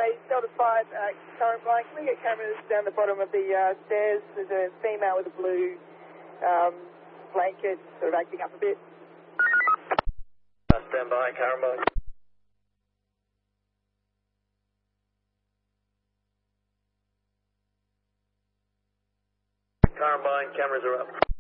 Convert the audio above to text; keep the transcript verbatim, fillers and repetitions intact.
Gateway, Delta five, uh, current line. Can we get cameras down the bottom of the uh, stairs? There's a female with a blue um, blanket sort of acting up a bit. Uh, stand by, Caramel. Carambine, cameras are up.